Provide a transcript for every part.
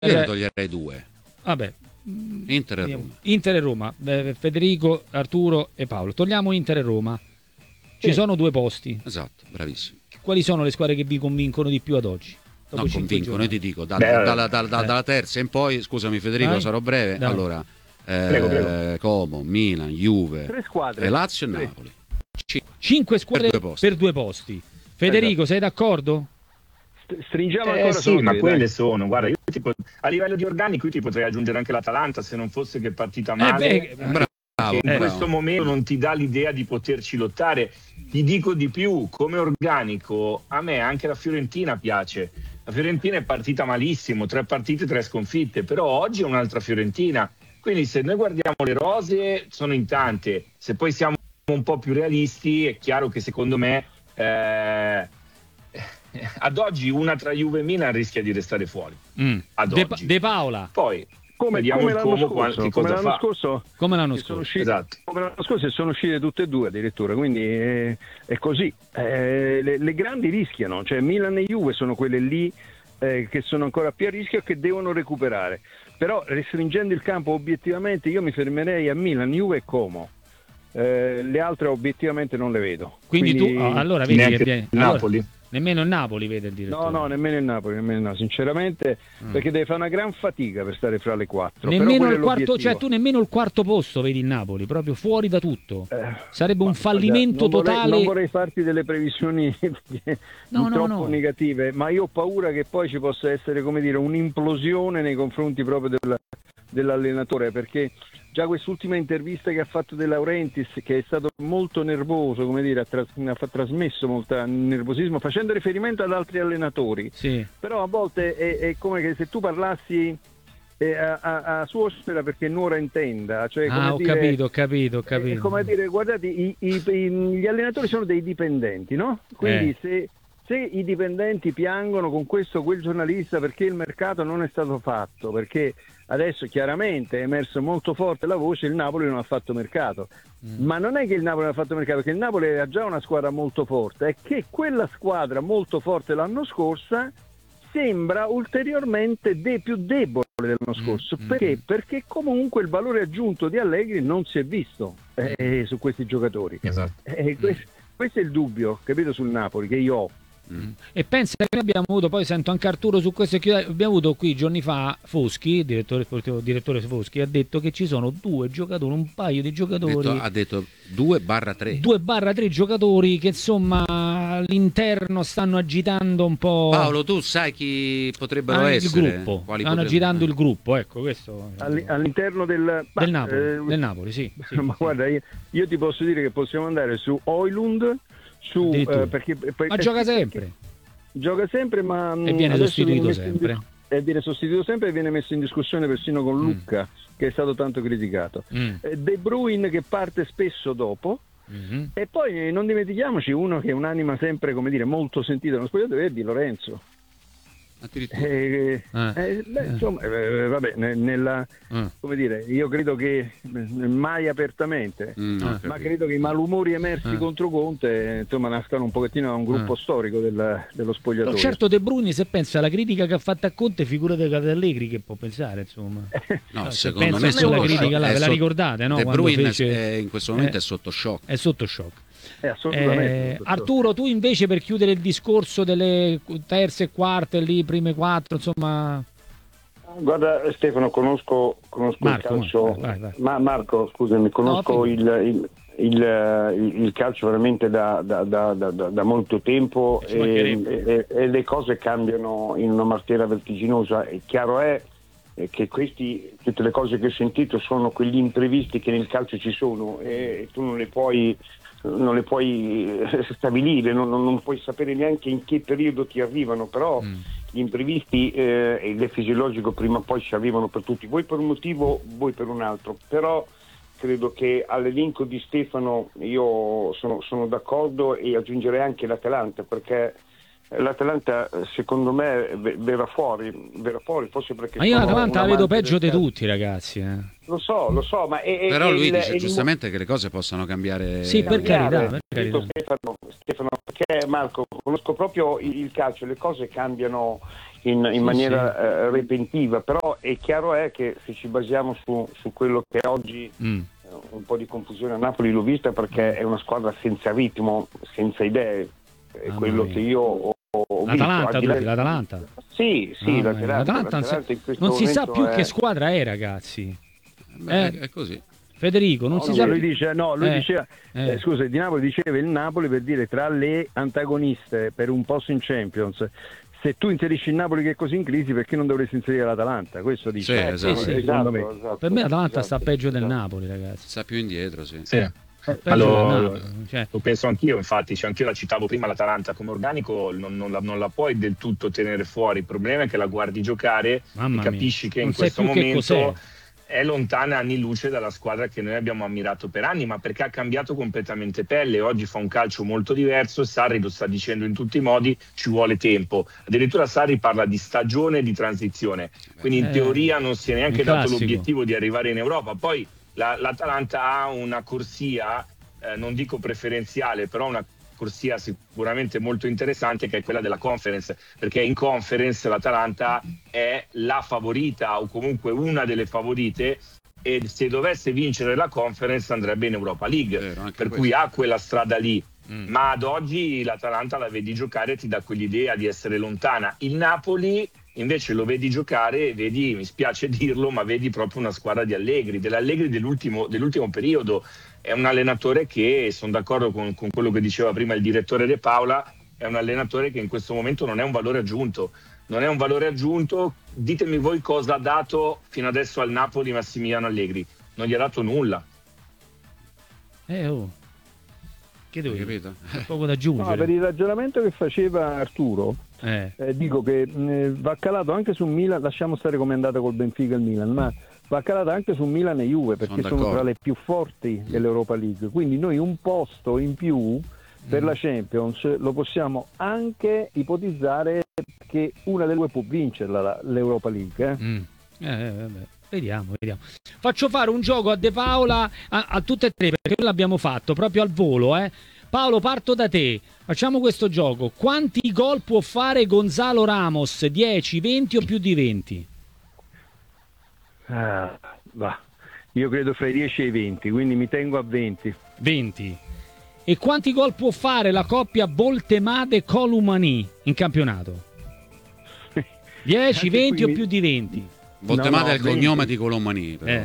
Io ne toglierei due. Vabbè. Inter e Roma. Inter e Roma. Federico, Arturo e Paolo. Togliamo Inter e Roma. Ci sono due posti. Esatto, bravissimo. Quali sono le squadre che vi convincono di più ad oggi? No, convincono, io ti dico, dalla terza in poi, scusami Federico, sarò breve. Dai. Allora, prego. Como, Milan, Juve, Lazio e Napoli. 5 squadre per due posti. Federico, sei d'accordo? Stringiamo ancora sì, ma quelle sono, guarda, io a livello di organico io ti potrei aggiungere anche l'Atalanta se non fosse che è partita male. In questo momento non ti dà l'idea di poterci lottare. Ti dico di più, come organico a me anche la Fiorentina piace. La Fiorentina è partita malissimo, 3 partite, 3 sconfitte, però oggi è un'altra Fiorentina, quindi se noi guardiamo le rose sono in tante, se poi siamo un po' più realisti è chiaro che secondo me ad oggi una tra Juve e Milan rischia di restare fuori. De Paola. Poi come l'anno scorso esatto. Come l'anno scorso sono uscite tutte e due addirittura, quindi è così. Le grandi rischiano, cioè Milan e Juve sono quelle lì che sono ancora più a rischio e che devono recuperare, però restringendo il campo obiettivamente io mi fermerei a Milan, Juve e Como. Le altre obiettivamente non le vedo, quindi tu allora vedi che Napoli nemmeno il Napoli vede il direttore. No, nemmeno il Napoli, sinceramente, perché deve fare una gran fatica per stare fra le 4. Nemmeno il quarto, cioè tu nemmeno il quarto posto vedi il Napoli, proprio fuori da tutto. Sarebbe un fallimento totale. Non vorrei farti delle previsioni troppo negative, ma io ho paura che poi ci possa essere, come dire, un'implosione nei confronti proprio dell'allenatore, perché già quest'ultima intervista che ha fatto De Laurentiis, che è stato molto nervoso, come dire, ha trasmesso molto nervosismo facendo riferimento ad altri allenatori, sì. Però a volte è come che se tu parlassi a suocera perché nuora intenda, cioè, ho capito. È come dire, guardate, gli allenatori sono dei dipendenti, no? Quindi se i dipendenti piangono con questo o quel giornalista perché il mercato non è stato fatto, perché adesso chiaramente è emerso molto forte la voce il Napoli non ha fatto mercato, ma non è che il Napoli non ha fatto mercato, perché il Napoli era già una squadra molto forte, è che quella squadra molto forte l'anno scorso sembra ulteriormente più debole dell'anno scorso. Perché? Perché comunque il valore aggiunto di Allegri non si è visto su questi giocatori. Esatto. Questo è il dubbio, capito, sul Napoli che io ho. E pensa che noi abbiamo avuto, poi sento anche Arturo su questo, abbiamo avuto qui giorni fa Foschi, direttore Foschi, ha detto che ci sono un paio di giocatori. Ha detto 2/3. 2/3 giocatori che insomma all'interno stanno agitando un po'. Paolo, tu sai chi potrebbero essere? Il gruppo. Stanno agitando il gruppo, ecco questo. All'interno del Napoli, sì. Ma guarda, io ti posso dire che possiamo andare su Højlund. Ma gioca sempre. Gioca sempre, ma e viene sostituito sempre. Viene sostituito sempre e viene messo in discussione persino con Lucca, che è stato tanto criticato. De Bruyne che parte spesso dopo. E poi non dimentichiamoci uno che è un'anima sempre, come dire, molto sentita nello spogliatoio, è Di Lorenzo. Insomma, vabbè, come dire, io credo che mai apertamente, ma credo che i malumori emersi contro Conte, insomma, nascano un pochettino da un gruppo storico dello spogliatoio. Certo, De Bruyne, se pensa alla critica che ha fatto a Conte, figurate che Allegri che può pensare, insomma. No, secondo me la critica là, ve la ricordate, no? De Bruyne in questo momento è sotto shock. È sotto shock. Assolutamente. Arturo, tu invece, per chiudere il discorso delle terze e quarte, lì prime 4, insomma. Guarda Stefano, conosco Marco, il calcio. vai. Ma Marco, scusami, conosco il calcio veramente da molto tempo e le cose cambiano in una maniera vertiginosa. È chiaro che tutte le cose che ho sentito sono quegli imprevisti che nel calcio ci sono e tu non le puoi stabilire, non puoi sapere neanche in che periodo ti arrivano, però gli imprevisti ed è fisiologico, prima o poi ci arrivano per tutti, voi per un motivo, voi per un altro, però credo che all'elenco di Stefano io sono d'accordo e aggiungerei anche l'Atalanta, perché l'Atalanta secondo me verrà fuori forse perché ma io l'Atalanta la vedo peggio di tutti, ragazzi. Lo so, ma però lui dice giustamente che le cose possano cambiare. Sì, per carità. Stefano, perché Marco, conosco proprio il calcio, le cose cambiano in maniera repentiva, però è chiaro che se ci basiamo su quello che oggi un po' di confusione a Napoli l'ho vista, perché è una squadra senza ritmo, senza idee, è quello che io ho L'Atalanta, visto. L'Atalanta. Sì, l'Atalanta non si sa più che squadra è, ragazzi. È così. Federico, non si sa. Lui diceva, scusa, di Napoli diceva il Napoli per dire tra le antagoniste per un posto in Champions. Se tu inserisci il Napoli che è così in crisi, perché non dovresti inserire l'Atalanta? Questo dice. Secondo me. Per me l'Atalanta sta peggio del Napoli, ragazzi. Sta più indietro, sì. Allora, lo penso anch'io, infatti, anch'io la citavo prima, l'Atalanta come organico non la puoi del tutto tenere fuori. Il problema è che la guardi giocare e capisci che in questo momento è lontana anni luce dalla squadra che noi abbiamo ammirato per anni, ma perché ha cambiato completamente pelle. Oggi fa un calcio molto diverso, Sarri lo sta dicendo in tutti i modi, ci vuole tempo. Addirittura Sarri parla di stagione di transizione, quindi in teoria non si è neanche dato l'obiettivo di arrivare in Europa. Poi l'Atalanta ha una corsia, non dico preferenziale, però una corsia sicuramente molto interessante, che è quella della Conference, perché in Conference l'Atalanta è la favorita o comunque una delle favorite, e se dovesse vincere la Conference andrebbe in Europa League, per cui ha quella strada lì. Ma ad oggi l'Atalanta la vedi giocare e ti dà quell'idea di essere lontana. Il Napoli invece lo vedi giocare e vedi, mi spiace dirlo, ma vedi proprio una squadra di Allegri, dell'ultimo periodo. È un allenatore che, sono d'accordo con quello che diceva prima il direttore De Paola, è un allenatore che in questo momento non è un valore aggiunto. Non è un valore aggiunto. Ditemi voi cosa ha dato fino adesso al Napoli Massimiliano Allegri. Non gli ha dato nulla. Che devo capito? Poco da aggiungere. No, per il ragionamento che faceva Arturo, dico che va calato anche su Milan, lasciamo stare come è andata col Benfica e il Milan, ma va calato anche su Milan e Juve, perché sono tra le più forti dell'Europa League, quindi noi un posto in più per la Champions lo possiamo anche ipotizzare che una delle due può vincerla l'Europa League. Vediamo. Faccio fare un gioco a De Paola a tutte e tre, perché noi l'abbiamo fatto proprio al volo. Paolo, parto da te. Facciamo questo gioco. Quanti gol può fare Gonzalo Ramos? 10, 20 o più di 20? Io credo fra i 10 e i 20, quindi mi tengo a 20. 20. E quanti gol può fare la coppia Voltemade-Colomani in campionato? 10, 20 o più di 20? Voltemade è il cognome di Colomani, però.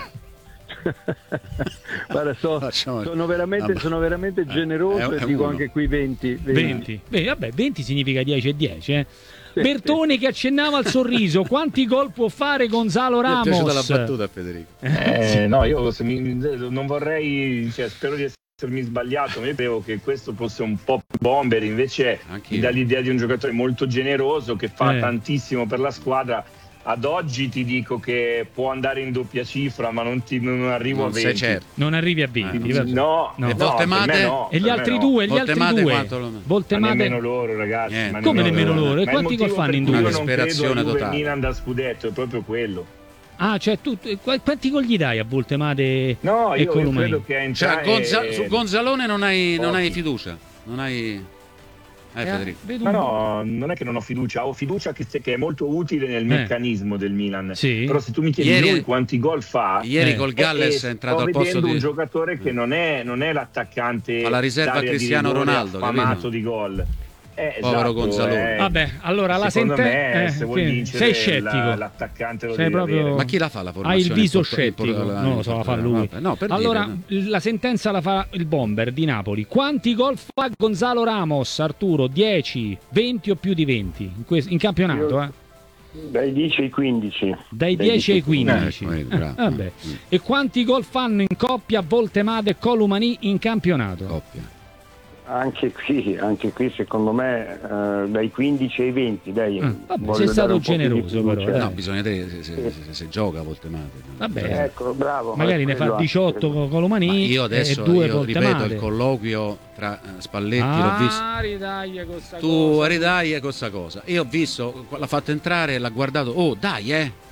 Guarda, sono veramente generoso e dico anche qui 20. 20. Vabbè, 20 significa 10 e 10, Bertone che accennava al sorriso. Quanti gol può fare Gonzalo Ramos? Mi è piaciuta la battuta, Federico. No, io non vorrei, spero di essermi sbagliato, mi credevo che questo fosse un po' più bomber, invece mi dà l'idea di un giocatore molto generoso che fa tantissimo per la squadra. Ad oggi ti dico che può andare in doppia cifra, ma non arrivo a 20. Certo. Non arrivi a 20. No. E Voltemade? E gli altri due? Voltemade nemmeno loro, ragazzi. Come nemmeno loro? E quanti gol fanno in due? Una disperazione totale. Milan da scudetto, è proprio quello. Cioè tu quanti gol gli dai a Voltemade? No, io credo che su Gonzalone non hai fiducia. Non hai... Federico. No, non è che non ho fiducia, ho fiducia che è molto utile nel meccanismo del Milan. Però se tu mi chiedi lui quanti gol fa, ieri col Galles è entrato al posto di un giocatore che non è l'attaccante alla riserva Cristiano Ronaldo, affamato di gol. Povero Gonzalone. Vabbè, allora la sentenza. Se vuoi vincere, sei scettico. L'attaccante lo sei deve proprio... Ma chi la fa la formazione? Hai il viso scettico. Non lo so, la fa lui. Allora, la sentenza la fa il bomber di Napoli. Quanti gol fa Gonzalo Ramos, Arturo? 10, 20 o più di 20 in campionato? Dai 10 ai 15. Dai 10 ai 15. Vabbè. E quanti gol fanno in coppia Voltemade e Colomani in campionato? Coppia. Anche qui secondo me dai 15 ai 20, dai. Vabbè, sei stato generoso però. No, bisogna vedere se gioca Voltemade. Vabbè, ecco, bravo. Magari ne fa 18 con Colomani. Io adesso ripeto il colloquio tra Spalletti, l'ho visto. Tu ridaglie questa cosa. Io ho visto, l'ha fatto entrare e l'ha guardato. Oh, dai,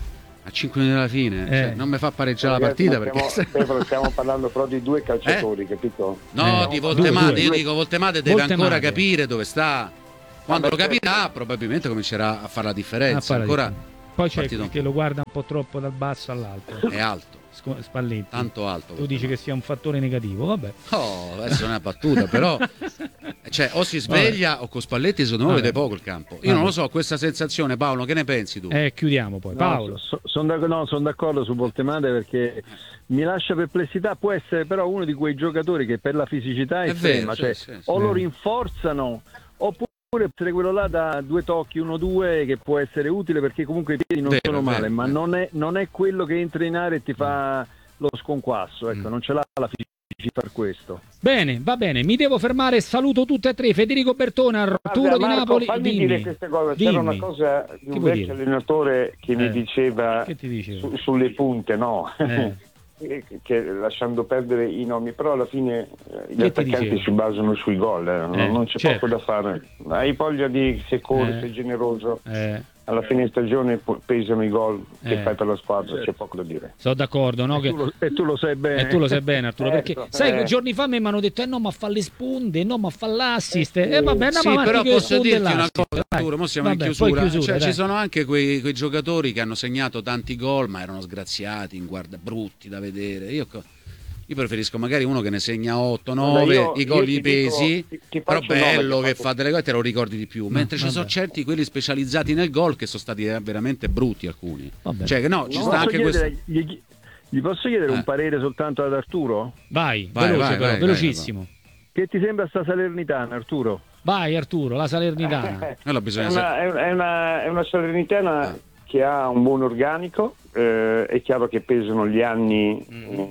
A 5 minuti alla fine, cioè, non mi fa pareggiare la partita perché stiamo parlando però di due calciatori, capito? No, di Voltemade, io dico Voltemade deve ancora capire dove sta. Quando lo capirà probabilmente comincerà a fare la differenza. Poi c'è che lo guarda un po' troppo dal basso all'alto. È alto. Spalletti. Tanto alto. Tu dici che sia un fattore negativo, vabbè. Oh, adesso non è una battuta, però cioè o si sveglia o con Spalletti secondo me vede poco il campo. Io non lo so, questa sensazione, Paolo, che ne pensi tu? Chiudiamo poi. Paolo. Sono d'accordo su Voltemade perché mi lascia perplessità, può essere però uno di quei giocatori che per la fisicità è estrema, vero, o lo rinforzano oppure essere quello là da 2 tocchi 1-2 che può essere utile perché comunque i piedi non sono male, ma non è quello che entra in area e ti fa lo sconquasso, ecco, non ce l'ha la fisicità per questo. Bene, va bene, mi devo fermare, saluto tutte e tre, Federico Bertone, Arturo di Napoli. Fammi dire queste cose, c'era una cosa di un vecchio allenatore che mi diceva, sulle punte, no? Che lasciando perdere i nomi, però alla fine gli attaccanti si basano sui gol, non c'è poco da fare. Hai voglia di se corri, sei generoso, alla fine di stagione pesano i gol che fai per la squadra, c'è poco da dire. Sono d'accordo, no? E tu lo sai bene. E tu lo sai bene, Arturo, perché sai, giorni fa mi hanno detto no, ma fa le spunte, no, ma fa l'assist. Vabbè, sì, però posso dirti una cosa, Arturo, mo siamo in chiusura. Cioè, ci sono anche quei giocatori che hanno segnato tanti gol, ma erano sgraziati, brutti da vedere. Io preferisco magari uno che ne segna 8-9, i gol gli pesi, però bello che fa delle cose, te lo ricordi di più. Mentre ci sono certi, quelli specializzati nel gol, che sono stati veramente brutti alcuni. Cioè che ci sta anche questo. Gli posso chiedere un parere soltanto ad Arturo? Vai, velocissimo. Che ti sembra sta Salernitana, Arturo? Vai Arturo, la Salernitana. È una Salernitana che ha un buon organico, è chiaro che pesano gli anni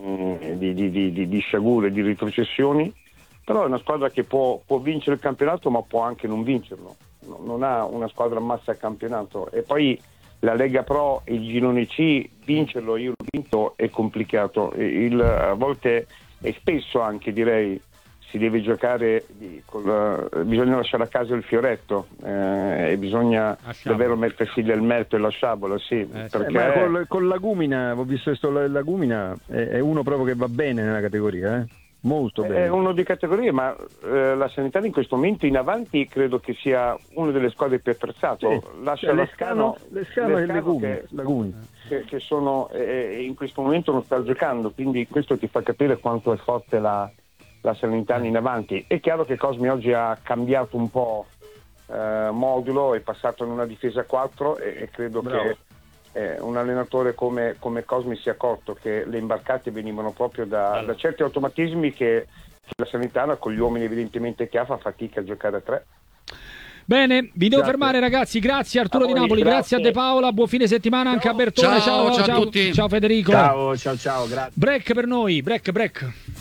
di sciagure, di retrocessioni, però è una squadra che può vincere il campionato ma può anche non vincerlo, non ha una squadra massa a campionato. E poi la Lega Pro e il Girone C, vincerlo, io l'ho vinto, è complicato, a volte e spesso anche direi si deve giocare, bisogna lasciare a casa il fioretto e bisogna davvero mettersi del merito e la sciabola, perché... ma con Lagumina, ho visto questo Lagumina, è uno proprio che va bene nella categoria, molto bene. È uno di categoria, ma la Sanità in questo momento in avanti credo che sia una delle squadre più attrezzate. Lascia Lescano e Lagumina. Che sono in questo momento non sta giocando, quindi questo ti fa capire quanto è forte la Salernitana in avanti. È chiaro che Cosmi oggi ha cambiato un po' modulo, è passato in una difesa a 4 e credo che un allenatore come Cosmi si è accorto che le imbarcate venivano proprio da certi automatismi che la Salernitana, con gli uomini evidentemente che ha, fa fatica a giocare a 3. Bene, vi devo fermare ragazzi, grazie Arturo di Napoli, grazie a De Paola, buon fine settimana anche a Bertone, ciao a tutti. Ciao Federico. Ciao, grazie. Break per noi, break.